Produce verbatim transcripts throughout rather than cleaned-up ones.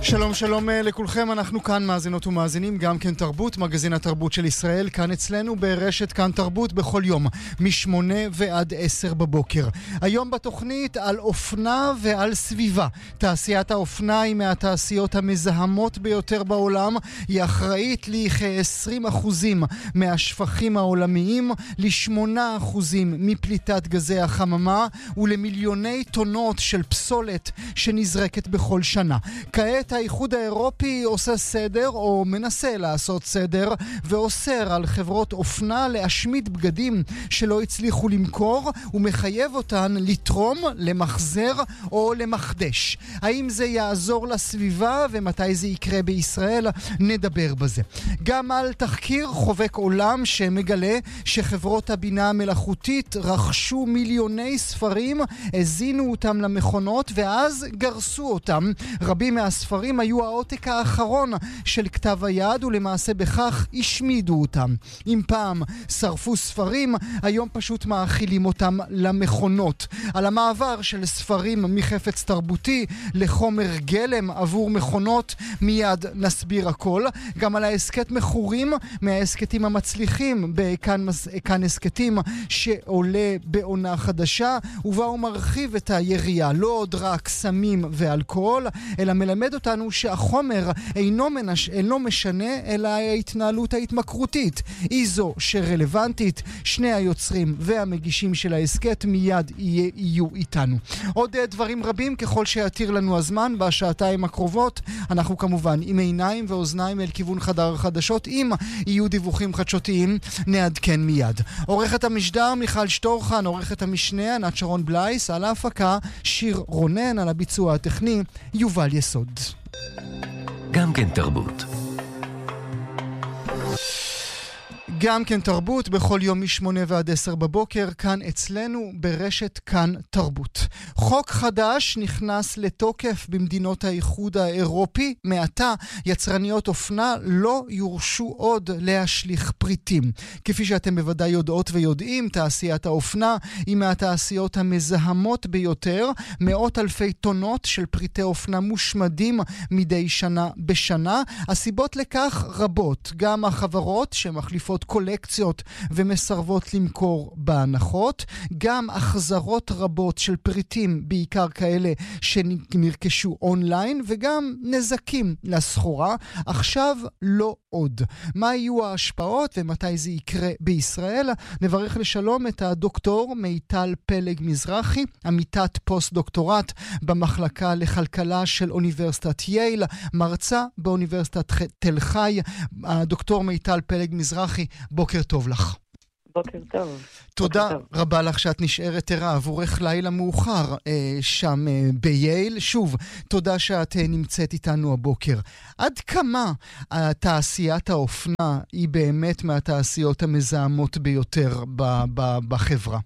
שלום שלום לכולכם, אנחנו כאן מאזינות ומאזינים, גם כן תרבות, מגזין התרבות של ישראל, כאן אצלנו ברשת כאן תרבות בכל יום, משמונה ועד עשר בבוקר. היום בתוכנית על אופנה ועל סביבה. תעשיית האופנה היא מהתעשיות המזהמות ביותר בעולם, היא אחראית לכ-עשרים אחוזים מהשפכים העולמיים, ל-שמונה אחוזים מפליטת גזי החממה ולמיליוני טונות של פסולת שנזרקת בכל שנה. כעת האיחוד האירופי עושה סדר או מנסה לעשות סדר ואוסר על חברות אופנה להשמיד בגדים שלא הצליחו למכור ומחייב אותן לתרום, למחזר או למחדש. האם זה יעזור לסביבה ומתי זה יקרה בישראל? נדבר בזה. גם על תחקיר חובק עולם שמגלה שחברות הבינה המלאכותית רכשו מיליוני ספרים, הזינו אותם למכונות ואז גרסו אותם. רבים מהספרים היו העותק האחרון של כתב היד ולמעשה בכך השמידו אותם. אם פעם שרפו ספרים, היום פשוט מאכילים אותם למכונות. על המעבר של ספרים מחפץ תרבותי לחומר גלם עבור מכונות מיד נסביר הכל. גם על העסקת מחורים מהעסקתים המצליחים בכאן עסקתים שעולה בעונה חדשה ובה הוא מרחיב את היריעה, לא עוד רק סמים ואלכוהול, אלא מלמד אותנו שהחומר אינו, מנש... אינו משנה אלא ההתנהלות ההתמכרותית היא זו שרלוונטית. שני היוצרים והמגישים של העסקת מיד יהיה, יהיו איתנו. עוד דברים רבים ככל שיתיר לנו הזמן בשעתיים הקרובות. אנחנו כמובן עם עיניים ואוזניים אל כיוון חדר החדשות. אם יהיו דיווחים חדשותיים נעדכן מיד. עורכת המשדר מיכל שטורחן, עורכת המשנה ענת שרון בלייס, על ההפקה שיר רונן, על הביצוע הטכני יובל יסוד. גם כן תרבות. גם כן תרבות בכל יום משמונה ועד עשר בבוקר, כאן אצלנו ברשת כאן תרבות. חוק חדש נכנס לתוקף במדינות האיחוד האירופי. מעתה יצרניות אופנה לא יורשו עוד להשליך פריטים. כפי שאתם בוודאי יודעות ויודעים, תעשיית האופנה היא מהתעשיות המזהמות ביותר. מאות אלפי טונות של פריטי אופנה מושמדים מדי שנה בשנה. הסיבות לכך רבות. גם החברות שמחליפות קולקציות ומסרבות למכור בהנחות, גם החזרות רבות של פריטים, בעיקר כאלה שנרכשו אונליין, וגם נזקים לסחורה. עכשיו לא עוד. מה יהיו ההשפעות ומתי זה יקרה בישראל? נברך לשלום את הדוקטור מיטל פלג מזרחי, עמיתת פוסט דוקטורט במחלקה לכלכלה של אוניברסיטת יייל, מרצה באוניברסיטת תל חי. הדוקטור מיטל פלג מזרחי, בוקר טוב לך. בוקר טוב. תודה בוקר טוב. רבה לך שאת נשארת ערה עבורך לילה מאוחר אה, שם אה, בייל. שוב, תודה שאת אה, נמצאת איתנו הבוקר. עד כמה תעשיית האופנה היא באמת מהתעשיות המזהמות ביותר ב- ב- בחברה?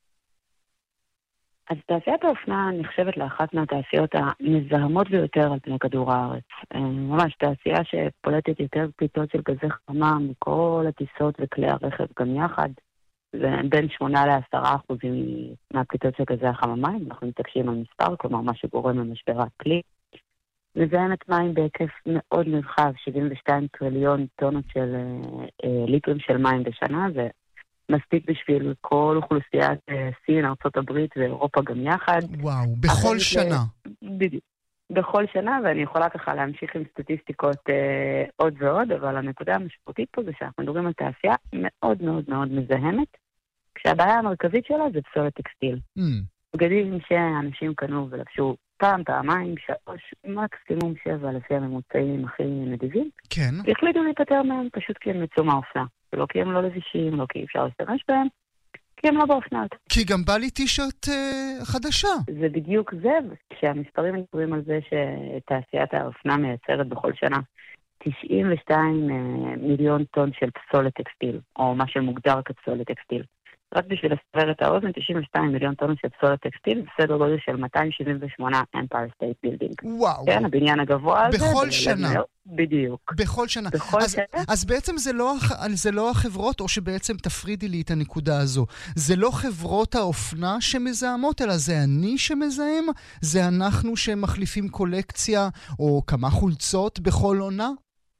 אז תעשיית האופנה נחשבת לאחת מהתעשיות המזהמות ביותר על פני כדור הארץ. ממש תעשייה שפולטת יותר פליטות של גזי חממה מכל הטיסות וכלי הרכב גם יחד. ובין שמונה לעשרה אחוזים מהפליטות של גזי החממה, אנחנו מתעקשים על מספר, כלומר מה שגורם למשבר האקלים. מזהמת מים בהיקף מאוד נרחב, שבעים ושתיים טריליון טונות של אה, ליטרים של מים בשנה, זה מספיק בשביל כל אוכלוסיית סין, ארצות הברית ואירופה גם יחד. וואו, בכל שנה. בדיוק. בכל שנה, ואני יכולה ככה להמשיך עם סטטיסטיקות אה, עוד ועוד, אבל הנקודה המשמעותית פה זה שאנחנו מדברים על תעשייה מאוד מאוד מאוד מזהמת, כשהבעיה המרכזית שלה זה פסולת טקסטיל. Mm. בגדים שאנשים קנו ולבשו פעם, פעמיים, שלוש, מקסימום שבע, לפי הממוצעים הכי נדיבים. כן. והחליטו להיפטר מהם פשוט כי הם יצאו מהאופנה. לא כי הם לא לבישים, לא כי אפשר להשתמש בהם, כי הם לא באופנות. כי גם בא לי טישרט אה, חדשה. זה בדיוק זה, כשהמספרים מדברים על זה שתעשיית האופנה מייצרת בכל שנה תשעים ושתיים מיליון טון של פסולת טקסטיל, או מה שמוגדר כפסולת טקסטיל. רק בשביל לסבר את האוזן, תשעים ושתיים מיליון טון של פסולת טקסטיל, בסדר גודל של מאתיים שבעים ושמונה Empire State Building. וואו. כן, הבניין הגבוה הזה. בכל שנה. בדיוק. בכל שנה. בכל אז, שנה. אז בעצם זה לא, זה לא החברות, או שבעצם תפרידי לי את הנקודה הזו. זה לא חברות האופנה שמזהמות, אלא זה אני שמזהם? זה אנחנו שמחליפים קולקציה, או כמה חולצות בכל עונה?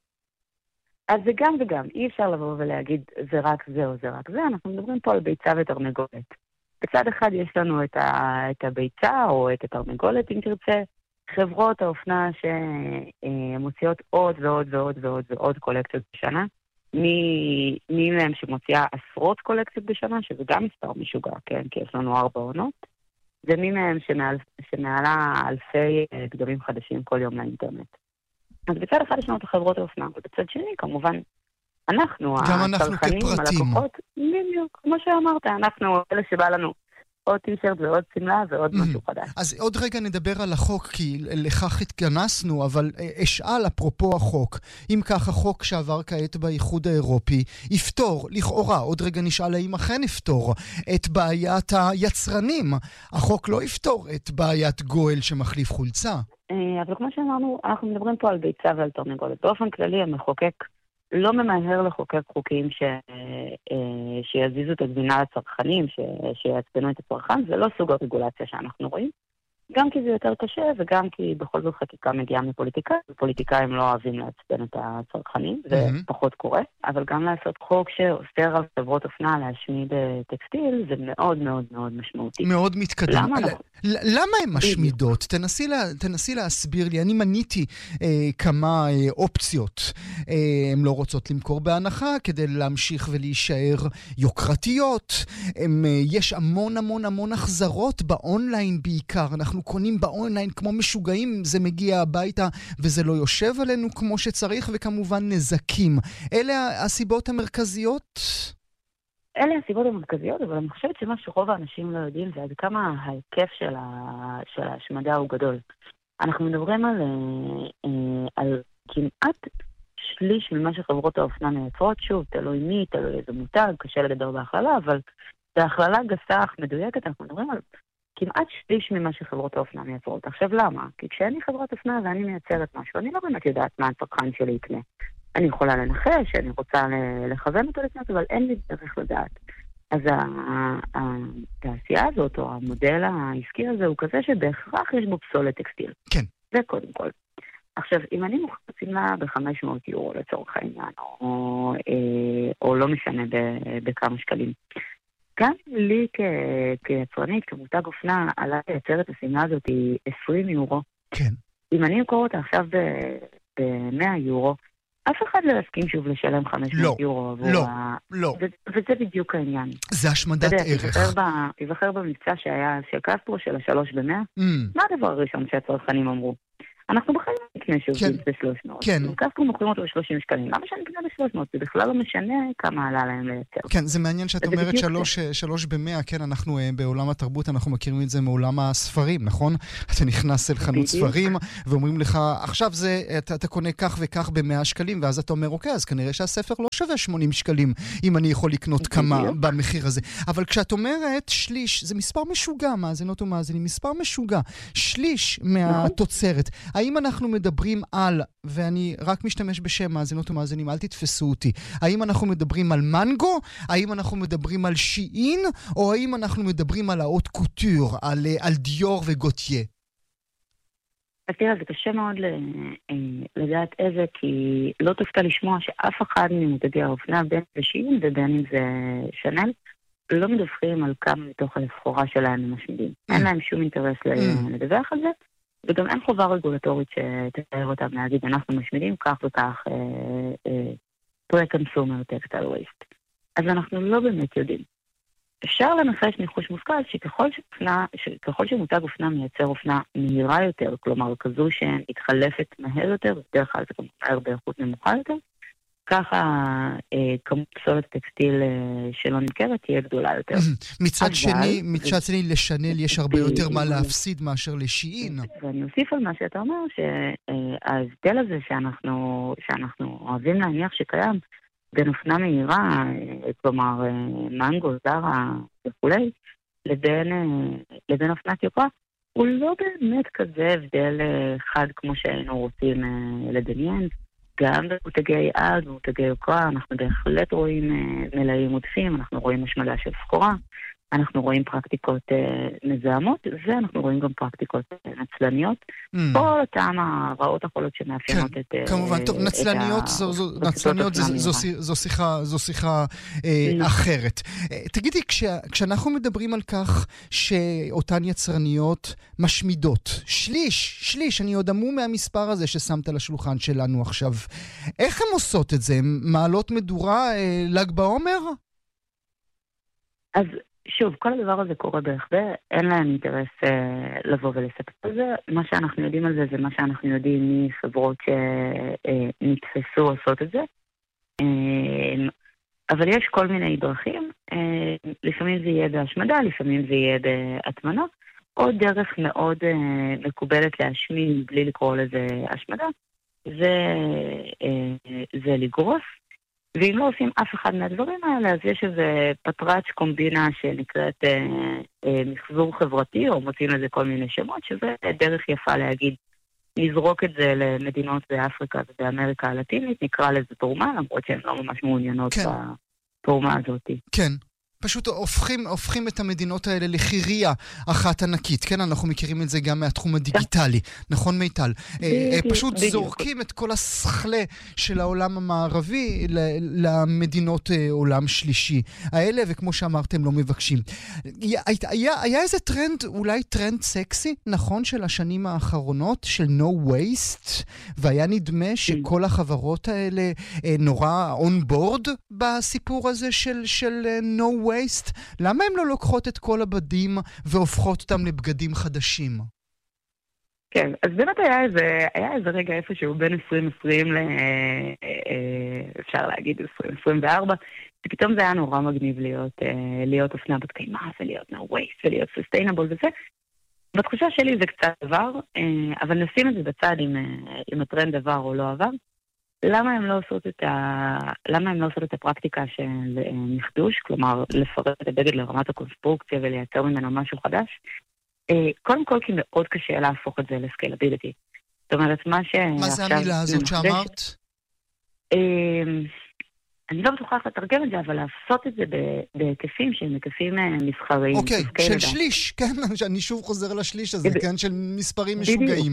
אז זה גם וגם, אי אפשר לבוא ולהגיד זה רק זה או זה רק זה, אנחנו מדברים פה על ביצה ותרנגולת. בצד אחד יש לנו את, ה, את הביצה או את התרנגולת, אם תרצה, חברות האופנה שמוציאות עוד ועוד ועוד ועוד ועוד קולקציות בשנה, מי, מי מהם שמוציאה עשרות קולקציות בשנה, שזה גם מספר משוגע, כן? כי יש לנו ארבע עונות, ומי מהם שמעל, שמעלה אלפי גדולים חדשים כל יום לאינטרנט. אז בצד אחד יש לנו את החברות האופנה, ובצד שני, כמובן, אנחנו, הצרכנים, הלקוחות, בדיוק, כמו שאמרת, אנחנו אלה שבא לנו עוד טישרט ועוד סמלה ועוד משהו חדש. אז עוד רגע נדבר על החוק, כי לכך התכנסנו, אבל אשאל אפרופו החוק, אם כך החוק שעבר כעת באיחוד האירופי, יפתור, לכאורה, עוד רגע נשאל האם אכן יפתור את בעיית היצרנים. החוק לא יפתור את בעיית גואל שמחליף חולצה. אבל כמו שאמרנו, אנחנו מדברים פה על ביצה ועל תרנגולת. באופן כללי, המחוקק לא ממהר לחוקק חוקים ש... שיזיזו את הגבינה לצרכנים, ש... שיעצבנו את הצרכן. זה לא סוג הרגולציה שאנחנו רואים. גם כי זה יותר קשה, וגם כי בכל זאת חקיקה מגיעה מפוליטיקאים, ופוליטיקאים לא אוהבים לעצבן את הצרכנים, זה mm-hmm. פחות קורה, אבל גם לעשות חוק שאוסר על חברות אופנה להשמיד טקסטיל, זה מאוד מאוד מאוד משמעותי. מאוד מתקדם. למה, ל- ל- למה הן משמידות? תנסי, לה, תנסי להסביר לי, אני מניתי אה, כמה אה, אופציות. אה, הן לא רוצות למכור בהנחה, כדי להמשיך ולהישאר יוקרתיות. הם, אה, יש המון המון המון החזרות באונליין בעיקר, אנחנו קונים באונליין כמו משוגעים, זה מגיע הביתה וזה לא יושב עלינו כמו שצריך, וכמובן נזקים. אלה הסיבות המרכזיות? אלה הסיבות המרכזיות, אבל אני חושבת שמה שרוב האנשים לא יודעים זה עד כמה ההיקף של, ה... של ההשמדה הוא גדול. אנחנו מדברים על, על כמעט שליש ממה שחברות האופנה מייצרות, שוב, תלוי מי, תלוי איזה מותג, קשה לדבר בהכללה, אבל בהכללה גסה אך מדויקת, אנחנו מדברים על כמעט שליש ממה שחברות האופנה מייצרות. עכשיו למה? כי כשאני חברת אופנה ואני מייצרת משהו, אני לא באמת יודעת מה הצרכן שלי יקנה. אני יכולה לנחש, אני רוצה לכוון אותו לקנות, אבל אין לי דרך לדעת. אז התעשייה הזאת, או המודל העסקי הזה, הוא כזה שבהכרח יש בו פסולת טקסטיל. כן. זה קודם כל. עכשיו, אם אני מוכרת שמלה ב-חמש מאות יורו לצורך העניין, או, או לא משנה בכמה שקלים, גם לי כיצרנית, כמותג אופנה, עלה לייצר את השמלה הזאת היא עשרים יורו. כן. אם אני אמכור אותה עכשיו ב-מאה יורו, אף אחד לא יסכים שוב לשלם חמש מאות יורו. לא, לא. וזה בדיוק העניין. זה השמדת ערך. תיזכר במבצע שהיה של קסטרו, של השלוש במאה. מה הדבר הראשון שהצרכנים אמרו? אנחנו בחיים נקנה שוב ב-שלוש מאות. כן. קסטרו מוכרים אותו ב-שלושים שקלים. למה שאני אקנה ב-שלוש מאות? זה בכלל לא משנה כמה עלה להם לייצר. כן, זה מעניין שאת אומרת שלוש במאה. כן, אנחנו בעולם התרבות, אנחנו מכירים את זה מעולם הספרים, נכון? אתה נכנס אל חנות ספרים, ואומרים לך, עכשיו זה, אתה קונה כך וכך ב-מאה שקלים, ואז אתה אומר, אוקיי, אז כנראה שהספר לא שווה שמונים שקלים, אם אני יכול לקנות כמה במחיר הזה. אבל כשאת אומרת שליש, זה מספר משוגע, מאזינות ומאזינים, מספר משוגע. שליש מהתוצרת. האם אנחנו מדברים על, ואני רק משתמש בשם מאזינות ומאזינים, אל תתפסו אותי, האם אנחנו מדברים על מנגו, האם אנחנו מדברים על שיעין, או האם אנחנו מדברים על האות קוטור, על, על דיור וגוטייה? אז תראה, זה קשה מאוד לדעת איזה, כי לא תופתע לשמוע שאף אחד ממותגי האופנה, בין זה שיעין ובין אם זה שנל, לא מדווחים על כמה מתוך הסחורה שלהם משמידים. אין להם שום אינטרס לדווח על זה, וגם אין חובה רגולטורית שתתאר אותם להגיד, אנחנו משמידים כך וכך pre-consumer textile waste. אז אנחנו לא באמת יודעים. אפשר לנחש ניחוש מושכל שככל שאופנה, שככל שמותג אופנה מייצר אופנה מהירה יותר, כלומר כזו שמתחלפת מהר יותר, בדרך כלל זה גם מהר באיכות נמוכה יותר, ככה כמות פסולת טקסטיל שלא נמכרת תהיה גדולה יותר. מצד שני, מצד שני לשנל יש הרבה יותר מה להפסיד מאשר לשיעין. ואני אוסיף על מה שאתה אומר, שההבדל הזה שאנחנו, שאנחנו אוהבים להניח שקיים, בין אופנה מהירה, כלומר מנגו, זרה וכולי, לבין, לבין אופנת יוקרה, הוא לא באמת כזה הבדל חד כמו שהיינו רוצים לדמיין. גם במותגי עד ומותגי יוקרה אנחנו בהחלט רואים מלאים עודפים, אנחנו רואים השמדה של סחורה, אנחנו רואים פרקטיקות אה, מזהמות, ואנחנו רואים גם פרקטיקות אה, נצלניות. Mm. כל אותם הרעות החולות שמאפיינות כן, את... כמובן, טוב, נצלניות, זו, זו, נצלניות זו, זו, זו שיחה, זו שיחה אה, mm. אחרת. אה, תגידי, כש, כשאנחנו מדברים על כך שאותן יצרניות משמידות, שליש, שליש, אני עוד אמור מהמספר הזה ששמת על השולחן שלנו עכשיו, איך הן עושות את זה? מעלות מדורה אה, לג בעומר? אז... שוב, כל הדבר הזה קורה בהחבא, אין להם אינטרס אה, לבוא ולספר על זה. מה שאנחנו יודעים על זה, זה מה שאנחנו יודעים מחברות שנתפסו אה, עושות את זה. אה, אבל יש כל מיני דרכים, אה, לפעמים זה יהיה בהשמדה, לפעמים זה יהיה בהטמנה, או דרך מאוד אה, מקובלת להשמיד בלי לקרוא לזה השמדה, זה, אה, זה לגרוס. ואם לא עושים אף אחד מהדברים האלה, אז יש איזה פטראץ' קומבינה שנקראת אה, אה, מחזור חברתי, או מוצאים לזה כל מיני שמות, שזה דרך יפה להגיד, נזרוק את זה למדינות באפריקה ובאמריקה הלטינית, נקרא לזה תרומה, למרות שהן לא ממש מעוניינות כן. בתרומה הזאת. כן. פשוט הופכים, הופכים את המדינות האלה לחירייה אחת ענקית. כן, אנחנו מכירים את זה גם מהתחום הדיגיטלי. נכון, מיטל? פשוט זורקים את כל השכלה של העולם המערבי למדינות עולם שלישי האלה, וכמו שאמרתם, לא מבקשים. היה, היה איזה טרנד, אולי טרנד סקסי, נכון, של השנים האחרונות, של no waste, והיה נדמה שכל החברות האלה נורא on board בסיפור הזה של, של no waste. waste, למה הם לא לוקחות את כל הבדים והופכות אותם לבגדים חדשים? כן, אז באמת היה איזה, היה איזה רגע איפשהו בין עשרים עשרים ל... אפשר להגיד עשרים עשרים וארבע, שפתאום זה היה נורא מגניב להיות, להיות אופנה בת קיימא ולהיות no waste ולהיות sustainable וזה. בתחושה שלי זה קצת דבר, אבל נשים את זה בצד אם, אם הטרנד עבר או לא עבר. למה הם לא עושות את ה... למה הם לא עושות את הפרקטיקה של מחדוש, כלומר לפרט את הבגד לרמת הקונסטרוקציה ולייצר ממנו משהו חדש? קודם כל כי מאוד קשה להפוך את זה לסקיילביליטי. זאת אומרת, מה ש... מה זה המילה הזאת שאמרת? אני לא בטוחה איך לתרגם את זה, אבל לעשות את זה בהיקפים שהם היקפים מסחריים. אוקיי, של שליש, כן, אני שוב חוזר לשליש הזה, כן, של מספרים משוגעים.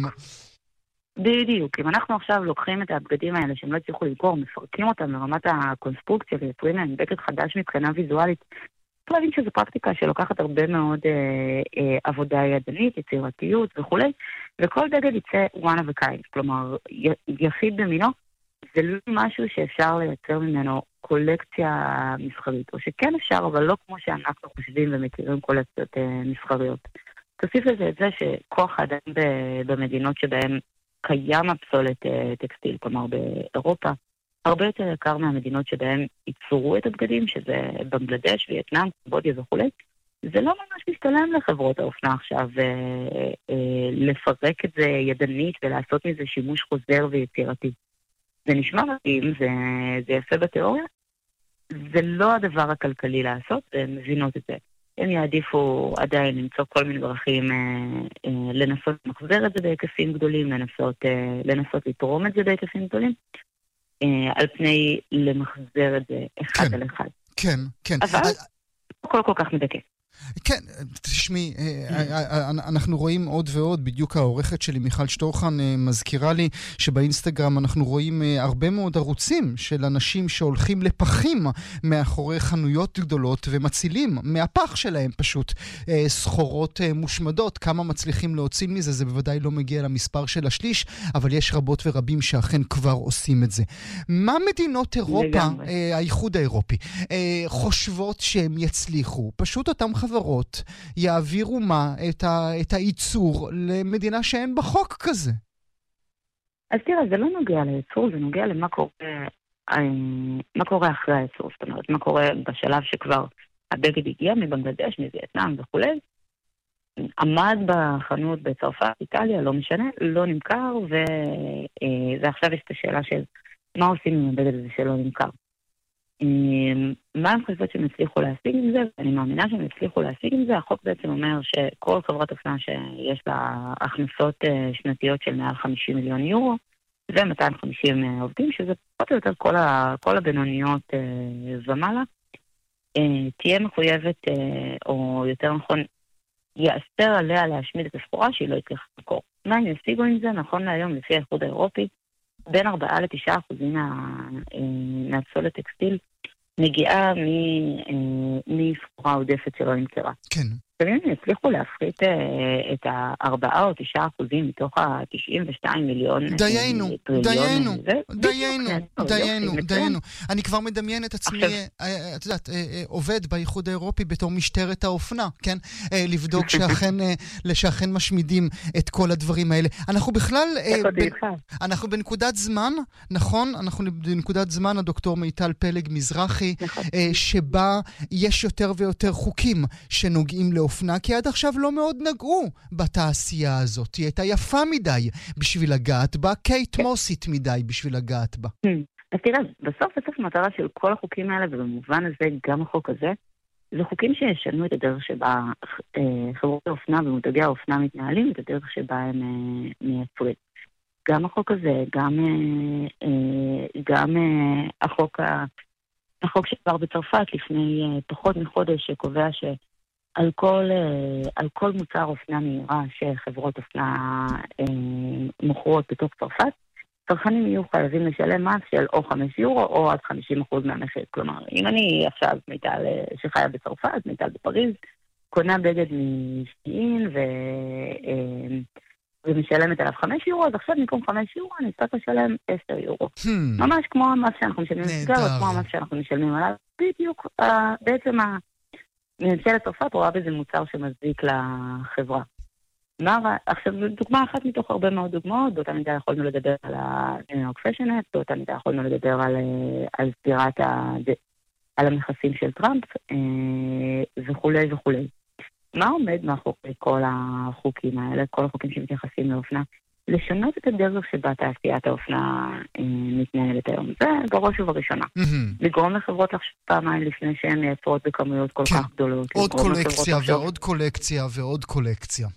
בדיוק, אם אנחנו עכשיו לוקחים את הבגדים האלה שהם לא הצליחו למכור, מפרקים אותם לרמת הקונסטרוקציה ויוצרים להם בגד חדש מבחינה ויזואלית, צריך להבין שזו פרקטיקה שלוקחת הרבה מאוד אה, אה, עבודה ידנית, יצירתיות וכו', וכל בגד יצא one of a kind, כלומר יחיד במינו, זה לא משהו שאפשר לייצר ממנו קולקציה מסחרית, או שכן אפשר, אבל לא כמו שאנחנו חושבים ומכירים קולקציות אה, מסחריות. תוסיף לזה את זה שכוח האדם במדינות שבהן קיים הפסולת טקסטיל, כלומר באירופה, הרבה יותר יקר מהמדינות שבהן ייצרו את הבגדים, שזה בנגלדש, וייטנאם, קמבודיה וכו'. זה לא ממש משתלם לחברות האופנה עכשיו אה, אה, לפרק את זה ידנית ולעשות מזה שימוש חוזר ויצירתי. זה נשמע מתאים, זה, זה יפה בתיאוריה, זה לא הדבר הכלכלי לעשות, והן מבינות את זה. הם יעדיפו עדיין למצוא כל מיני דרכים אה, אה, לנסות למחזר את זה בהיקפים גדולים, לנסות, אה, לנסות לתרום את זה בהיקפים גדולים, אה, על פני למחזר את זה אחד כן, על אחד. כן, כן. אבל I... הכל כל כך מדכא. כן, תשמעי, אנחנו רואים עוד ועוד, בדיוק העורכת שלי מיכל שטורחן מזכירה לי שבאינסטגרם אנחנו רואים הרבה מאוד ערוצים של אנשים שהולכים לפחים מאחורי חנויות גדולות ומצילים מהפח שלהם פשוט סחורות מושמדות. כמה מצליחים להוציא מזה, זה בוודאי לא מגיע למספר של השליש, אבל יש רבות ורבים שאכן כבר עושים את זה. מה מדינות אירופה, האיחוד האירופי, חושבות שהם יצליחו? פשוט אותם חברות יעבירו מה את, ה, את הייצור למדינה שאין בחוק כזה. אז תראה, זה לא נוגע לייצור, זה נוגע למה קורה, מה קורה אחרי הייצור. זאת אומרת, מה קורה בשלב שכבר הבגד הגיע מבנגלדש, מווייטנאם וכו'. עמד בחנות בצרפת, איטליה, לא משנה, לא נמכר, ועכשיו יש את השאלה של מה עושים עם הבגד הזה שלא נמכר. מה הם חושבות שהם הצליחו להשיג עם זה? אני מאמינה שהם הצליחו להשיג עם זה. החוק בעצם אומר שכל חברת אופנה שיש לה הכנסות שנתיות של מעל חמישים מיליון יורו, ו-מאתיים וחמישים עובדים, שזה פחות או יותר כל, ה, כל הבינוניות ומעלה, תהיה מחויבת, או יותר נכון, יאסר עליה להשמיד את הסחורה שהיא לא הצליחה למכור. מה הם ישיגו עם זה? נכון להיום, לפי האיחוד האירופי, בין ארבעה לתשעה אחוזים מהפסולת טקסטיל מגיעה מסחורה עודפת שלא נמכרה. כן. אם הם יצליחו להפחית את הארבעה או תשעה אחוזים מתוך ה-תשעים ושתיים מיליון דיינו, דיינו, דיינו, דיינו, דיינו. אני כבר מדמיין את עצמי, את יודעת, עובד באיחוד האירופי בתור משטרת האופנה, כן? לבדוק שאכן משמידים את כל הדברים האלה. אנחנו בכלל, אנחנו בנקודת זמן, נכון? אנחנו בנקודת זמן, הדוקטור מיטל פלג מזרחי, שבה יש יותר ויותר חוקים שנוגעים לאופנה. אופנה, כי עד עכשיו לא מאוד נגעו בתעשייה הזאת. היא הייתה יפה מדי בשביל לגעת בה, קייט מוסית מדי בשביל לגעת בה. אז תראה, בסוף בסוף המטרה של כל החוקים האלה, ובמובן הזה גם החוק הזה, זה חוקים שישנו את הדרך שבה חברות האופנה ומותגי האופנה מתנהלים, את הדרך שבה הם מייצרים. גם החוק הזה, גם, גם החוק, החוק שכבר בצרפת לפני פחות מחודש שקובע ש על כל, על כל מוצר אופנה מהירה שחברות אופנה אה, מוכרות בתוך צרפת, צרכנים יהיו חייבים לשלם מס של או חמישה יורו או עד חמישים אחוז מהמחיר. כלומר, אם אני עכשיו מיטל שחיה בצרפת, מיטל בפריז, קונה בגד משקיעין ו, אה, ומשלמת עליו חמישה יורו, אז עכשיו במקום חמישה יורו אני צריך לשלם עשרה יורו. Hmm. ממש כמו המס שאנחנו משלמים לסגר, כמו המס שאנחנו משלמים עליו. בדיוק, אה, בעצם ה... ממשלת צרפת רואה בזה מוצר שמזיק לחברה. מה, עכשיו, דוגמה אחת מתוך הרבה מאוד דוגמאות, באותה מידה יכולנו לדבר על ה-New York Fashion Act, באותה מידה יכולנו לדבר על, על סגירת ה... על המכסים של טראמפ, וכולי וכולי. מה עומד מאחורי כל החוקים האלה, כל החוקים שמתייחסים לאופנה? לשנות את הדרך שבה תעשיית האופנה אה, מתנהלת היום. זה בראש ובראשונה. Mm-hmm. לגרום לחברות לחשוב פעמיים לפני שהן מייצרות בכמויות כל כן. כך גדולות. עוד קולקציה ועוד קולקציה ועוד קולקציה.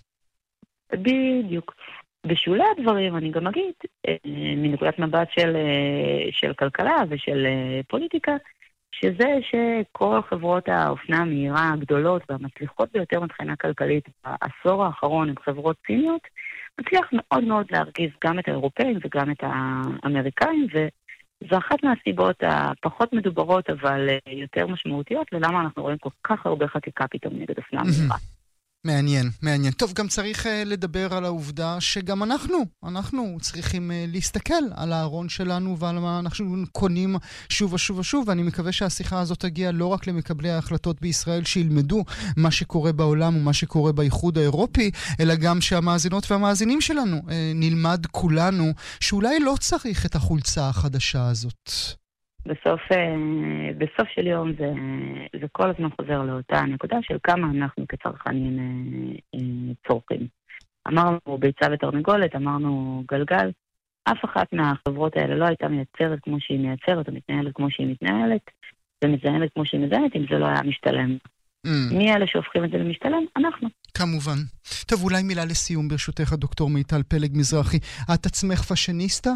בדיוק. בשולי הדברים, אני גם אגיד, אה, מנקודת מבט של, אה, של כלכלה ושל אה, פוליטיקה, שזה שכל חברות האופנה המהירה הגדולות והמצליחות ביותר מבחינה כלכלית בעשור האחרון הן חברות סיניות, מצליח מאוד מאוד להרגיז גם את האירופאים וגם את האמריקאים, וזו אחת מהסיבות הפחות מדוברות אבל יותר משמעותיות ללמה אנחנו רואים כל כך הרבה חקיקה פתאום נגד אופנה מהירה. מעניין, מעניין. טוב, גם צריך uh, לדבר על העובדה שגם אנחנו, אנחנו צריכים uh, להסתכל על הארון שלנו ועל מה אנחנו קונים שוב ושוב ושוב, ואני מקווה שהשיחה הזאת תגיע לא רק למקבלי ההחלטות בישראל שילמדו מה שקורה בעולם ומה שקורה באיחוד האירופי, אלא גם שהמאזינות והמאזינים שלנו uh, נלמד כולנו שאולי לא צריך את החולצה החדשה הזאת. בסוף, בסוף של יום זה, זה כל הזמן חוזר לאותה נקודה של כמה אנחנו כצרכנים צורכים. אמרנו ביצה ותרנגולת, אמרנו גלגל, אף אחת מהחברות האלה לא הייתה מייצרת כמו שהיא מייצרת, או מתנהלת כמו שהיא מתנהלת, ומזיינת כמו שהיא מזיינת, אם זה לא היה משתלם. Mm. מי אלה שהופכים את זה למשתלם? אנחנו. כמובן. טוב, אולי מילה לסיום ברשותך, דוקטור מיטל פלג מזרחי. את עצמך פאשיניסטה?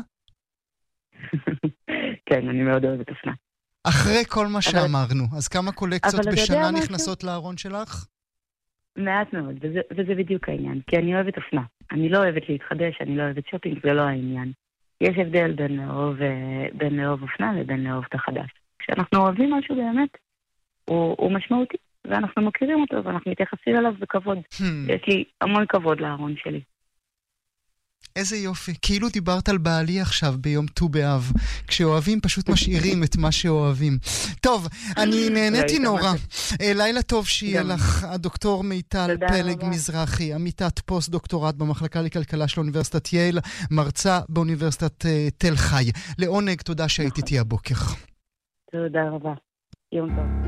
כן, אני מאוד אוהבת אופנה. אחרי כל מה שאמרנו, אז כמה קולקציות בשנה נכנסות לארון שלך? מעט מאוד, וזה, וזה בדיוק העניין. כי אני אוהבת אופנה. אני לא אוהבת להתחדש, אני לא אוהבת שופינג, זה לא העניין. יש הבדל בין לאהוב, בין לאהוב אופנה לבין לאהוב את החדש. כשאנחנו אוהבים משהו באמת, הוא, הוא משמעותי, ואנחנו מכירים אותו, ואנחנו מתייחסים אליו בכבוד. יש לי המון כבוד לארון שלי. איזה יופי. כאילו דיברת על בעלי עכשיו ביום ט"ו באב. כשאוהבים פשוט משאירים את מה שאוהבים. טוב, אני נהניתי נורא. לילה טוב שיהיה לך, הדוקטור מיטל פלג מזרחי, עמיתת פוסט דוקטורט במחלקה לכלכלה של אוניברסיטת יייל, מרצה באוניברסיטת תל חי. לעונג, תודה שהיית איתי הבוקר. תודה רבה. יום טוב.